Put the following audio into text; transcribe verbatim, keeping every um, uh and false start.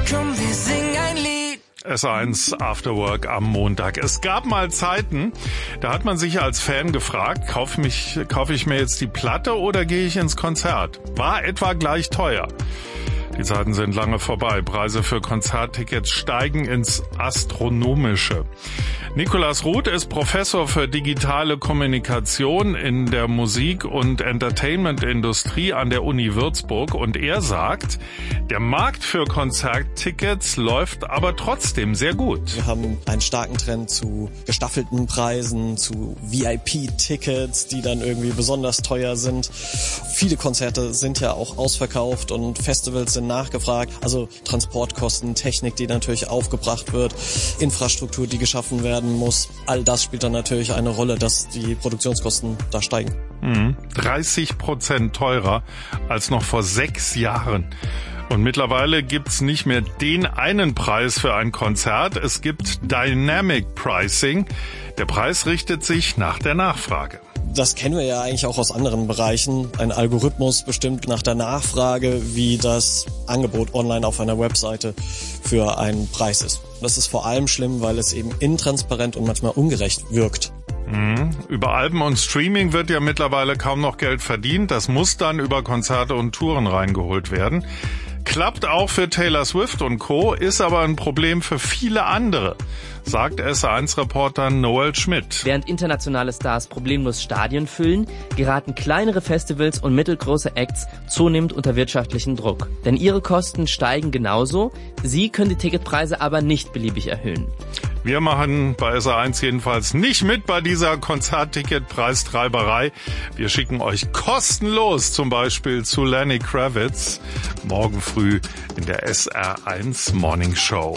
Komm, wir singen ein Lied. S eins After Work am Montag. Es gab mal Zeiten, da hat man sich als Fan gefragt, kaufe mich, kaufe ich mir jetzt die Platte oder gehe ich ins Konzert? War etwa gleich teuer. Die Zeiten sind lange vorbei. Preise für Konzerttickets steigen ins Astronomische. Nikolaus Ruth ist Professor für digitale Kommunikation in der Musik- und Entertainment-Industrie an der Uni Würzburg und er sagt, der Markt für Konzerttickets läuft aber trotzdem sehr gut. Wir haben einen starken Trend zu gestaffelten Preisen, zu V I P-Tickets, die dann irgendwie besonders teuer sind. Viele Konzerte sind ja auch ausverkauft und Festivals sind nachgefragt. Also Transportkosten, Technik, die natürlich aufgebracht wird, Infrastruktur, die geschaffen werden muss. All das spielt dann natürlich eine Rolle, dass die Produktionskosten da steigen. Mhm. dreißig Prozent teurer als noch vor sechs Jahren. Und mittlerweile gibt's nicht mehr den einen Preis für ein Konzert. Es gibt Dynamic Pricing. Der Preis richtet sich nach der Nachfrage. Das kennen wir ja eigentlich auch aus anderen Bereichen. Ein Algorithmus bestimmt nach der Nachfrage, wie das Angebot online auf einer Webseite für einen Preis ist. Das ist vor allem schlimm, weil es eben intransparent und manchmal ungerecht wirkt. Mhm. Über Alben und Streaming wird ja mittlerweile kaum noch Geld verdient. Das muss dann über Konzerte und Touren reingeholt werden. Klappt auch für Taylor Swift und Co., ist aber ein Problem für viele andere, sagt S eins Reporter Noel Schmidt. Während internationale Stars problemlos Stadien füllen, geraten kleinere Festivals und mittelgroße Acts zunehmend unter wirtschaftlichen Druck. Denn ihre Kosten steigen genauso, sie können die Ticketpreise aber nicht beliebig erhöhen. Wir machen bei S eins jedenfalls nicht mit bei dieser Konzertticketpreistreiberei. Wir schicken euch kostenlos zum Beispiel zu Lenny Kravitz morgen früh in der S R eins Morning Show.